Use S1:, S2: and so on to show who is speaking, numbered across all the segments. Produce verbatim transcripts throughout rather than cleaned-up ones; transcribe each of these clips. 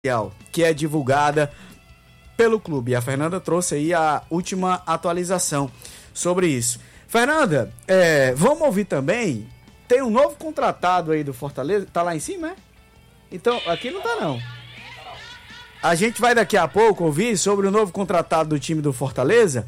S1: que é divulgada pelo clube. A Fernanda trouxe aí a última atualização sobre isso. Fernanda, é, vamos ouvir também, tem um novo contratado aí do Fortaleza, tá lá em cima, é? Então, aqui não tá não. A gente vai daqui a pouco ouvir sobre o novo contratado do time do Fortaleza,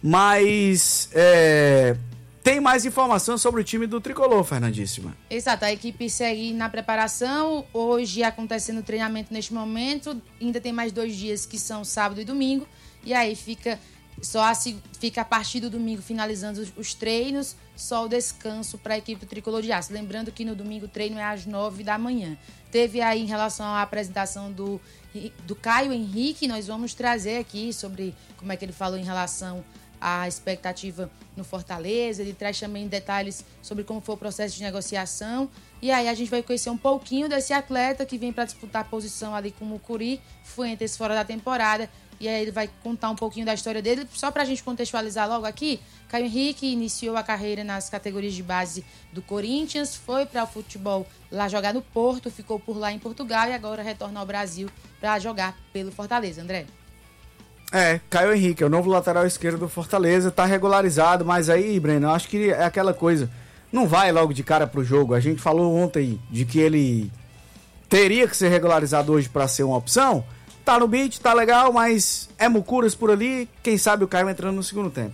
S1: mas é, tem mais informação sobre o time do Tricolor, Fernandíssima.
S2: Exato, a equipe segue na preparação, hoje acontecendo o treinamento neste momento, ainda tem mais dois dias que são sábado e domingo, e aí fica, só a, fica a partir do domingo finalizando os, os treinos, só o descanso para a equipe do Tricolor de Aço. Lembrando que no domingo o treino é às nove da manhã. Teve aí em relação à apresentação do, do Caio Henrique, nós vamos trazer aqui sobre como é que ele falou em relação a expectativa no Fortaleza, ele traz também detalhes sobre como foi o processo de negociação, e aí a gente vai conhecer um pouquinho desse atleta que vem para disputar a posição ali com o Mucuri, Fuentes fora da temporada, e aí ele vai contar um pouquinho da história dele, só para a gente contextualizar logo aqui. Caio Henrique iniciou a carreira nas categorias de base do Corinthians, foi para o futebol lá jogar no Porto, ficou por lá em Portugal e agora retorna ao Brasil para jogar pelo Fortaleza. André?
S1: É, Caio Henrique, é o novo lateral esquerdo do Fortaleza, tá regularizado, mas aí, Breno, eu acho que é aquela coisa, não vai logo de cara pro jogo. A gente falou ontem de que ele teria que ser regularizado hoje para ser uma opção, tá no beat, tá legal, mas é mucuras por ali, quem sabe o Caio entrando no segundo tempo.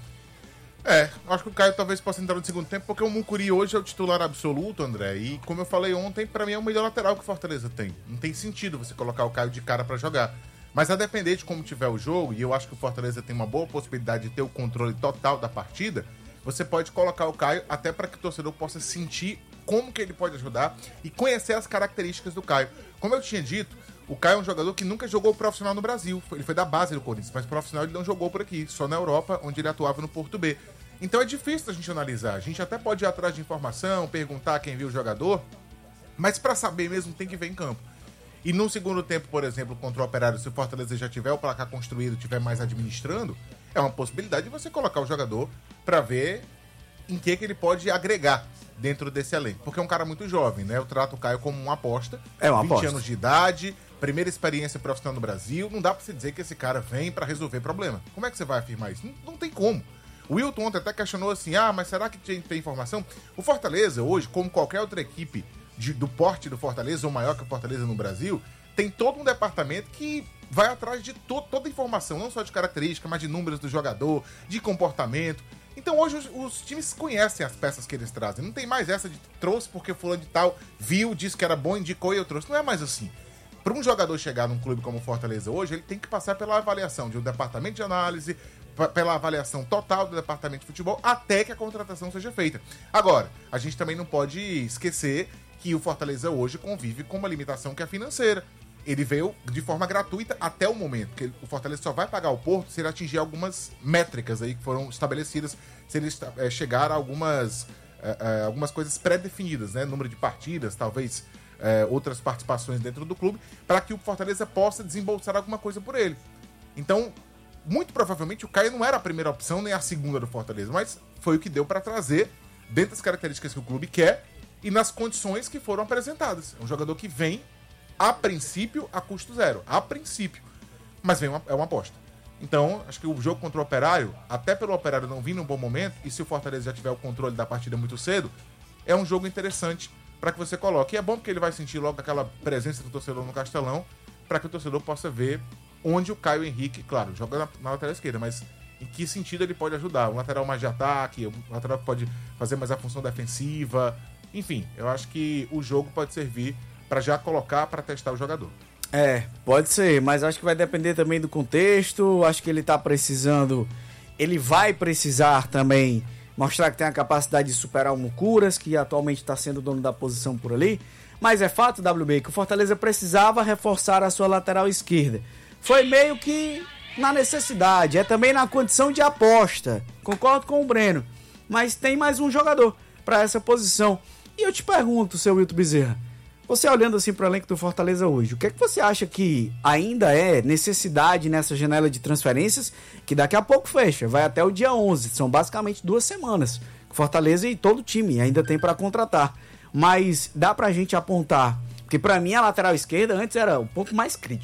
S3: É, acho que o Caio talvez possa entrar no segundo tempo, porque o Mucuri hoje é o titular absoluto, André, e como eu falei ontem, pra mim é o melhor lateral que o Fortaleza tem. Não tem sentido você colocar o Caio de cara pra jogar. Mas a depender de como tiver o jogo, e eu acho que o Fortaleza tem uma boa possibilidade de ter o controle total da partida, você pode colocar o Caio até para que o torcedor possa sentir como que ele pode ajudar e conhecer as características do Caio. Como eu tinha dito, o Caio é um jogador que nunca jogou profissional no Brasil. Ele foi da base do Corinthians, mas profissional ele não jogou por aqui, só na Europa, onde ele atuava no Porto B. Então é difícil a gente analisar. A gente até pode ir atrás de informação, perguntar quem viu o jogador, mas para saber mesmo tem que ver em campo. E no segundo tempo, por exemplo, contra o Operário, se o Fortaleza já tiver o placar construído, tiver mais administrando, é uma possibilidade de você colocar o jogador para ver em que, que ele pode agregar dentro desse elenco. Porque é um cara muito jovem, né? Eu trato o Caio como uma aposta.
S1: É uma
S3: vinte
S1: aposta.
S3: anos de idade, primeira experiência profissional no Brasil. Não dá pra você dizer que esse cara vem para resolver problema. Como é que você vai afirmar isso? Não, não tem como. O Wilton ontem até questionou assim, ah, mas será que tem, tem informação? O Fortaleza hoje, como qualquer outra equipe de, do porte do Fortaleza, ou maior que o Fortaleza no Brasil, tem todo um departamento que vai atrás de to- toda a informação, não só de característica, mas de números do jogador, de comportamento. Então hoje os, os times conhecem as peças que eles trazem. Não tem mais essa de trouxe porque fulano de tal viu, disse que era bom, indicou e eu trouxe. Não é mais assim. Para um jogador chegar num clube como o Fortaleza hoje, ele tem que passar pela avaliação de um departamento de análise, p- pela avaliação total do departamento de futebol, até que a contratação seja feita. Agora, a gente também não pode esquecer que o Fortaleza hoje convive com uma limitação que é financeira. Ele veio de forma gratuita até o momento, porque o Fortaleza só vai pagar o Porto se ele atingir algumas métricas aí que foram estabelecidas, se ele é, chegar a algumas, é, é, algumas coisas pré-definidas, né? Número de partidas, talvez é, outras participações dentro do clube, para que o Fortaleza possa desembolsar alguma coisa por ele. Então, muito provavelmente o Caio não era a primeira opção, nem a segunda do Fortaleza, mas foi o que deu para trazer dentro das características que o clube quer e nas condições que foram apresentadas. É um jogador que vem a princípio, a custo zero. A princípio. Mas vem uma, é uma aposta. Então, acho que o jogo contra o Operário, até pelo Operário não vir num bom momento, e se o Fortaleza já tiver o controle da partida muito cedo, é um jogo interessante para que você coloque. E é bom porque ele vai sentir logo aquela presença do torcedor no Castelão, para que o torcedor possa ver onde o Caio Henrique, claro, joga na, na lateral esquerda, mas em que sentido ele pode ajudar. Um lateral mais de ataque, um lateral que pode fazer mais a função defensiva. Enfim, eu acho que o jogo pode servir para já colocar, para testar o jogador.
S1: É, pode ser, mas acho que vai depender também do contexto. Acho que ele tá precisando, ele vai precisar também mostrar que tem a capacidade de superar o Mucuras, que atualmente está sendo dono da posição por ali. Mas é fato, W B, que o Fortaleza precisava reforçar a sua lateral esquerda. Foi meio que na necessidade, é também na condição de aposta. Concordo com o Breno, mas tem mais um jogador para essa posição. E eu te pergunto, seu Wilton Bezerra, você olhando assim para o elenco do Fortaleza hoje, o que é que você acha que ainda é necessidade nessa janela de transferências, que daqui a pouco fecha, vai até o dia onze, são basicamente duas semanas, que Fortaleza e todo o time ainda tem para contratar, mas dá pra gente apontar, porque para mim a lateral esquerda antes era um pouco mais crítico.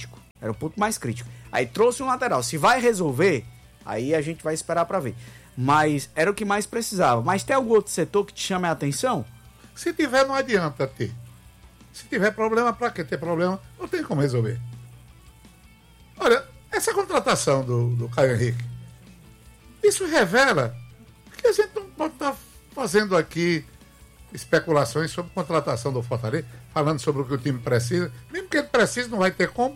S1: Era o ponto mais crítico. Aí trouxe um lateral. Se vai resolver, aí a gente vai esperar pra ver. Mas era o que mais precisava. Mas tem algum outro setor que te chame a atenção?
S4: Se tiver, não adianta ter. Se tiver problema, pra que ter problema? Não tem como resolver. Olha, essa contratação do, do Caio Henrique, isso revela que a gente não pode estar fazendo aqui especulações sobre contratação do Fortaleza, falando sobre o que o time precisa. Mesmo que ele precise, não vai ter como.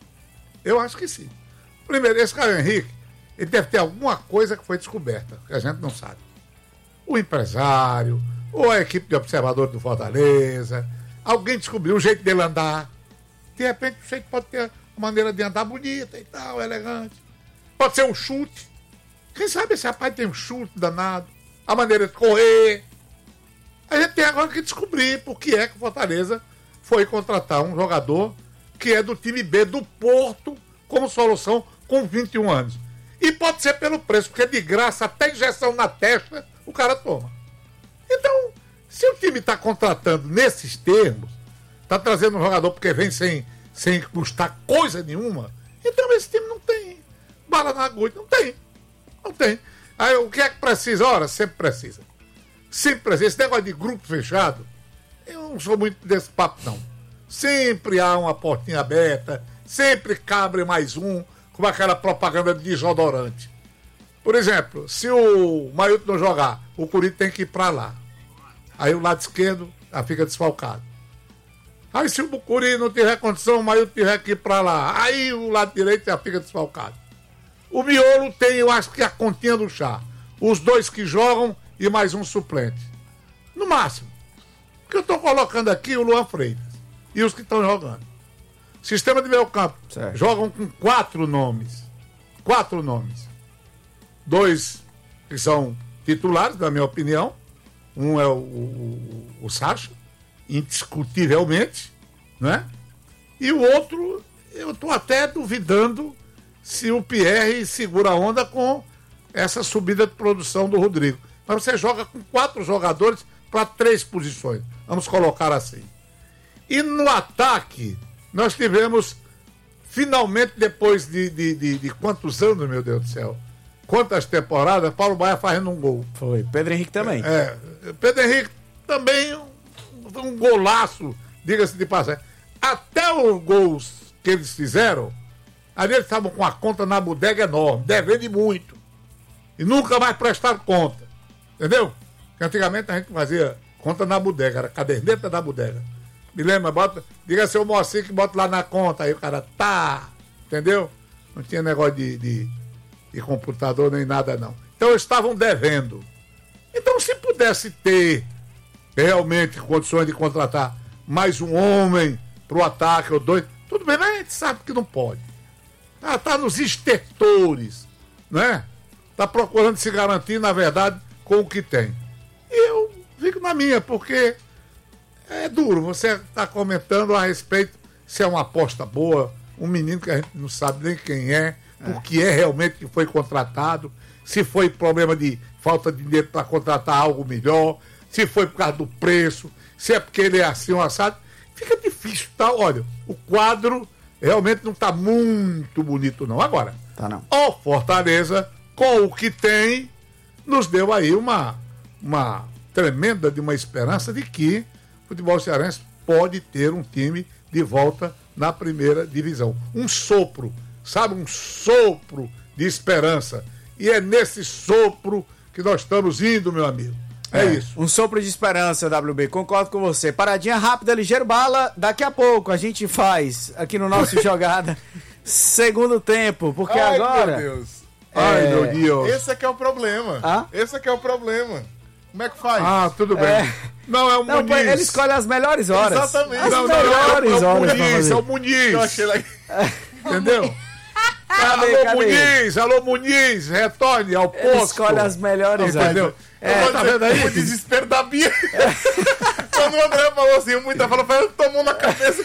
S4: Eu acho que sim. Primeiro, esse Caio Henrique, ele deve ter alguma coisa que foi descoberta, que a gente não sabe. O empresário, ou a equipe de observadores do Fortaleza, alguém descobriu o jeito dele andar. De repente, o jeito pode ter uma maneira de andar bonita e tal, elegante. Pode ser um chute. Quem sabe esse rapaz tem um chute danado, a maneira de correr. A gente tem agora que descobrir por que é que o Fortaleza foi contratar um jogador que é do time B do Porto como solução com vinte e um anos. E pode ser pelo preço, porque de graça, até injeção na testa, o cara toma. Então, se o time está contratando nesses termos, está trazendo um jogador porque vem sem, sem custar coisa nenhuma, então esse time não tem bala na agulha, não tem. Não tem. Aí o que é que precisa? Ora, sempre precisa. Sempre precisa. Esse negócio de grupo fechado, eu não sou muito desse papo, não. Sempre há uma portinha aberta, sempre cabe mais um, com aquela propaganda de desodorante. Por exemplo, se o Mailton não jogar, o Corinthians tem que ir para lá. Aí o lado esquerdo já fica desfalcado. Aí se o Corinthians não tiver condição, o Mailton tiver que ir para lá. Aí o lado direito já fica desfalcado. O miolo tem, eu acho que a continha do chá. Os dois que jogam e mais um suplente. No máximo. Porque eu estou colocando aqui o Luan Freitas e os que estão jogando. Sistema de meio campo. Certo. Jogam com quatro nomes. Quatro nomes. Dois que são titulares, na minha opinião. Um é o, o, o Sacha, indiscutivelmente, né? E o outro, eu estou até duvidando se o Pierre segura a onda com essa subida de produção do Rodrigo. Mas você joga com quatro jogadores para três posições. Vamos colocar assim. E no ataque, nós tivemos, finalmente, depois de, de, de, de quantos anos, meu Deus do céu? Quantas temporadas, Paulo Baia fazendo um gol.
S1: Foi. Pedro Henrique também.
S4: É. Pedro Henrique também, um, um golaço, diga-se de passagem. Até os gols que eles fizeram, ali eles estavam com a conta na bodega enorme, devendo muito. E nunca mais prestaram conta. Entendeu? Porque antigamente a gente fazia conta na bodega, era caderneta da bodega. Me lembra, bota, diga seu Moacir que bota lá na conta, aí o cara tá, entendeu? Não tinha negócio de, de, de computador nem nada não. Então eles estavam devendo. Então se pudesse ter realmente condições de contratar mais um homem pro ataque ou dois, tudo bem, mas a gente sabe que não pode. Ah, tá nos estertores, né? Tá procurando se garantir, na verdade, com o que tem. E eu fico na minha, porque é duro. Você está comentando a respeito se é uma aposta boa, um menino que a gente não sabe nem quem é, é. o que é realmente que foi contratado, se foi problema de falta de dinheiro para contratar algo melhor, se foi por causa do preço, se é porque ele é assim ou assado. Fica difícil, tá? Olha, o quadro realmente não está muito bonito, não. Agora,
S1: tá não.
S4: O Fortaleza, com o que tem, nos deu aí uma, uma tremenda de uma esperança de que o futebol cearense pode ter um time de volta na primeira divisão. Um sopro, sabe? Um sopro de esperança. E é nesse sopro que nós estamos indo, meu amigo. É, é isso.
S1: Um sopro de esperança, W B. Concordo com você. Paradinha rápida, ligeiro bala. Daqui a pouco a gente faz aqui no nosso Jogada segundo tempo. Porque
S3: Ai,
S1: agora...
S3: Meu Deus.
S1: É...
S4: Ai, meu Deus.
S3: Esse aqui é o problema.
S1: Ah?
S3: Esse aqui é o problema. Como é que faz?
S4: Ah, tudo bem.
S1: É...
S4: Não, é o
S1: Não,
S4: Muniz.
S1: ele escolhe as melhores horas.
S3: Exatamente.
S1: As
S4: Não, não,
S1: melhores
S4: é o
S1: horas.
S4: Muniz, é o Muniz.
S3: Eu achei legal.
S4: Entendeu?
S1: Cadê,
S4: alô,
S1: cadê?
S4: Muniz, alô, Muniz, retorne ao
S1: Ele
S4: posto.
S1: escolhe as melhores horas.
S4: Entendeu?
S1: É,
S3: Eu
S4: tá
S3: vou
S4: vendo
S3: dizer,
S4: aí?
S3: o desespero da Bia. Quando o André falou assim, muita falou, ele tomou na cabeça.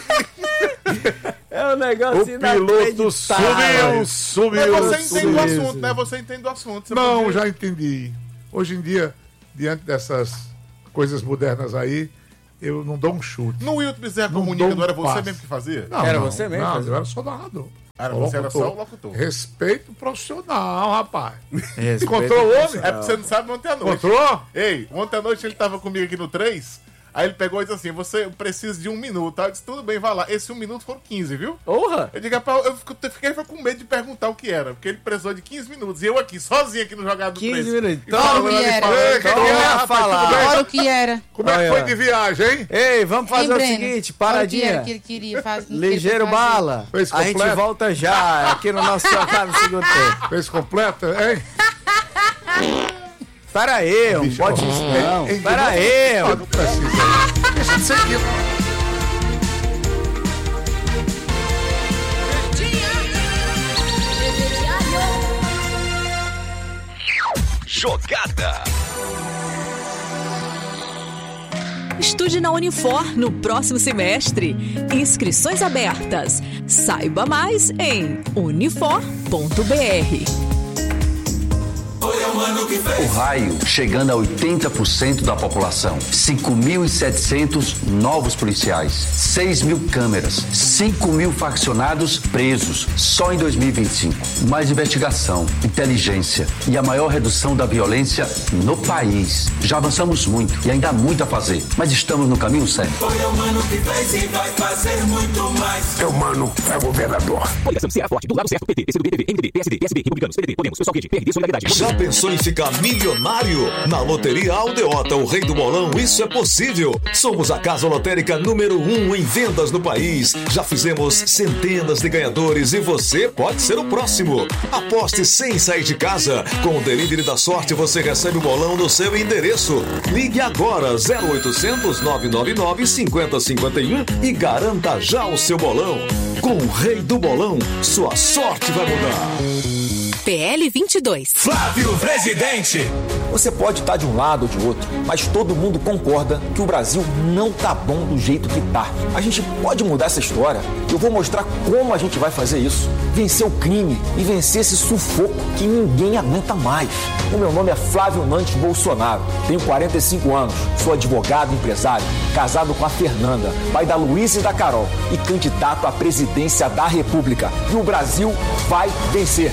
S1: É um negócio
S4: O piloto subiu, subiu.
S3: Mas você entende o
S4: subiu.
S3: assunto, né? Você entende o assunto. Você
S4: Não,
S3: pode-
S4: já entendi. Hoje em dia, diante dessas coisas modernas aí, eu não dou um chute.
S3: No Wilton Bezerra
S4: Não
S3: Comunica,
S4: dou um
S3: não era você
S4: passe.
S3: mesmo que fazia?
S4: Não,
S1: Era
S4: não,
S1: você mesmo?
S4: Não, eu era só narrador.
S3: Era, você era só o locutor.
S4: Respeito profissional, rapaz.
S1: Respeito
S4: Encontrou o homem?
S3: É porque você não sabe ontem à noite.
S4: Encontrou?
S3: Ei, ontem à noite ele tava comigo aqui no três. Aí ele pegou e disse assim: você precisa de um minuto. Aí eu disse: tudo bem, vai lá. Esse um minuto foram quinze, viu?
S1: Porra!
S3: Eu digo: rapaz, eu fico- eu fiquei com medo de perguntar o que era, porque ele precisou de quinze minutos. E eu aqui, sozinho aqui no Jogado do
S1: quinze
S3: três.
S1: minutos.
S3: E
S1: Então,
S3: falando,
S2: o que
S3: e
S2: era?
S3: falando,
S4: Ei,
S3: e
S4: quem
S3: falando.
S4: é,
S1: ia
S4: rapaz,
S1: falar.
S4: tudo bem?
S2: Olha o que era.
S4: Como é que
S1: Olha.
S4: foi de viagem, hein?
S1: Ei, vamos fazer
S2: Hein,
S1: o
S2: Breno?
S1: seguinte,
S2: Olha o que era
S1: paradinha.
S2: que ele queria fazer.
S1: Ligeiro bala.
S4: Fez
S1: A gente
S4: completo?
S1: volta já aqui no nosso Jogado no segundo tempo.
S4: Fez completa, hein?
S1: Pera aí, não
S4: Bicho,
S1: pode
S4: ó,
S1: isso não.
S4: ei, ei,
S1: Pera
S4: não-
S1: aí,
S4: Não,
S1: ó.
S4: não precisa. Deixa de ser aquilo.
S5: Jogada.
S6: Estude na Unifor no próximo semestre. Inscrições abertas. Saiba mais em unifor ponto br.
S7: O raio chegando a oitenta por cento da população, cinco mil e setecentos novos policiais, seis mil câmeras, cinco mil faccionados presos só em dois mil e vinte e cinco. Mais investigação, inteligência e a maior redução da violência no país. Já avançamos muito e ainda há muito a fazer, mas estamos no caminho certo.
S8: Foi o Mano que fez e vai fazer muito mais.
S9: É o Mano, é o governador.
S5: Coligação Ceará Forte, do lado certo, P T, P C do B, P V, M D B, P S D, P S B, Republicanos, P D T, Podemos, Pessoal Rede, P R D, Solidariedade.
S10: Já pensou em ficar milionário? Na Loteria Aldeota, o rei do bolão, isso é possível. Somos a casa lotérica número um em vendas no país. Já fizemos centenas de ganhadores e você pode ser o próximo. Aposte sem sair de casa. Com o Delivery da Sorte, você recebe o bolão no seu endereço. Ligue agora zero oitocentos, nove nove nove, cinco zero cinco um e garanta já o seu bolão. Com o rei do bolão, sua sorte vai mudar.
S6: P L vinte e dois.
S8: Flávio Presidente.
S11: Você pode estar de um lado ou de outro, mas todo mundo concorda que o Brasil não tá bom do jeito que tá. A gente pode mudar essa história. Eu vou mostrar como a gente vai fazer isso. Vencer o crime e vencer esse sufoco que ninguém aguenta mais. O meu nome é Flávio Nantes Bolsonaro. Tenho quarenta e cinco anos, sou advogado e empresário, casado com a Fernanda, pai da Luísa e da Carol e candidato à presidência da República. E o Brasil vai vencer.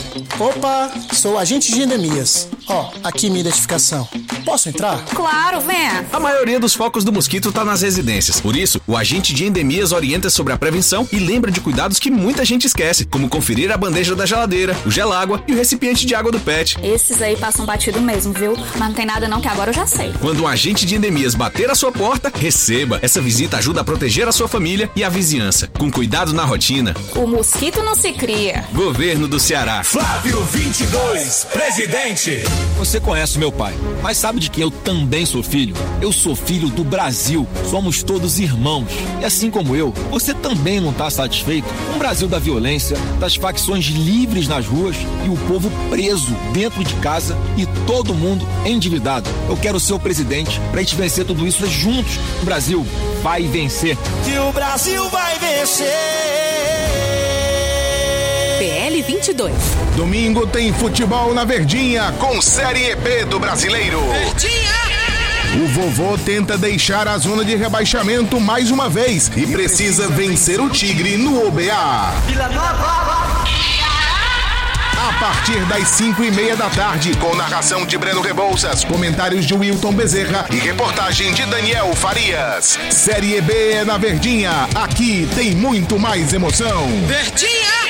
S12: Opa, sou agente de endemias. Ó, aqui minha identificação. Posso entrar?
S6: Claro, venha.
S5: A maioria dos focos do mosquito está nas residências. Por isso, o agente de endemias orienta sobre a prevenção e lembra de cuidados que muita gente esquece, como conferir a bandeja da geladeira, o gelágua e o recipiente de água do pet.
S13: Esses aí passam batido mesmo, viu? Mas não tem nada não, que agora eu já sei.
S5: Quando um agente de endemias bater a sua porta, receba. Essa visita ajuda a proteger a sua família e a vizinhança. Com cuidado na rotina.
S13: O mosquito não se cria.
S5: Governo do Ceará.
S8: Flávio vinte e dois, Presidente.
S10: Você conhece meu pai, mas sabe de que eu também sou filho? Eu sou filho do Brasil. Somos todos irmãos. E assim como eu, você também não está satisfeito com o Brasil da violência, das facções livres nas ruas e o povo preso dentro de casa e todo mundo endividado. Eu quero ser o presidente para a gente vencer tudo isso juntos. O Brasil vai vencer.
S8: Que o Brasil vai vencer.
S6: P L vinte e dois.
S9: Domingo tem futebol na Verdinha com Série B do Brasileiro. O vovô tenta deixar a zona de rebaixamento mais uma vez e precisa vencer o Tigre no O B A. A partir das cinco e meia da tarde, com narração de Breno Rebouças, comentários de Wilton Bezerra e reportagem de Daniel Farias. Série B é na Verdinha. Aqui tem muito mais emoção.
S8: Verdinha!